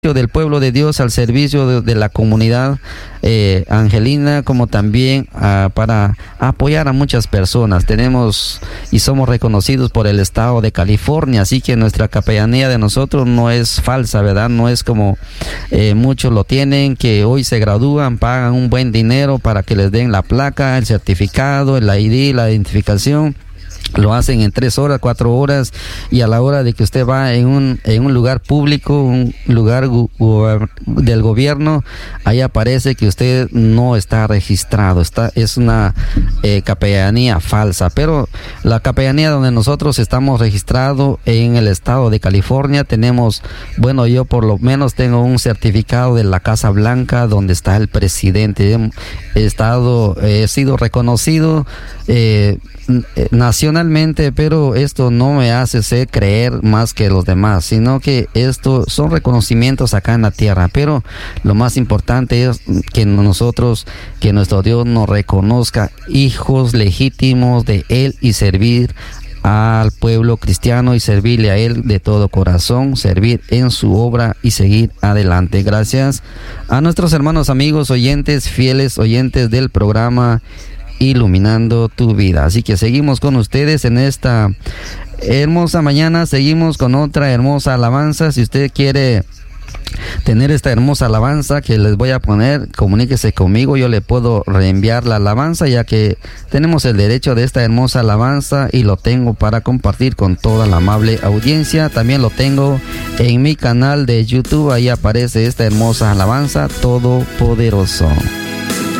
del pueblo de Dios, al servicio de la comunidad angelina, como también para apoyar a muchas personas. Tenemos y somos reconocidos por el estado de California, así que nuestra capellanía de nosotros no es falsa, ¿verdad? No es como muchos lo tienen, que hoy se gradúan, pagan un buen dinero para que les den la placa, el certificado, el ID, la identificación. Lo hacen en 3 horas, 4 horas, y a la hora de que usted va en un lugar público, un lugar del gobierno, ahí aparece que usted no está registrado. Es una capellanía falsa, pero la capellanía donde nosotros estamos registrados en el estado de California, tenemos, bueno, yo por lo menos tengo un certificado de la Casa Blanca donde está el presidente. He sido reconocido nacionalmente, pero esto no me hace ser creer más que los demás, sino que esto son reconocimientos acá en la tierra. Pero lo más importante es que nosotros, que nuestro Dios nos reconozca hijos legítimos de Él y servir al pueblo cristiano y servirle a Él de todo corazón, servir en su obra y seguir adelante. Gracias a nuestros hermanos, amigos, oyentes, fieles oyentes del programa Iluminando tu Vida. Así que seguimos con ustedes en esta hermosa mañana. Seguimos con otra hermosa alabanza. Si usted quiere tener esta hermosa alabanza que les voy a poner, comuníquese conmigo, yo le puedo reenviar la alabanza, ya que tenemos el derecho de esta hermosa alabanza y lo tengo para compartir con toda la amable audiencia. También lo tengo en mi canal de YouTube, ahí aparece esta hermosa alabanza, Todopoderoso.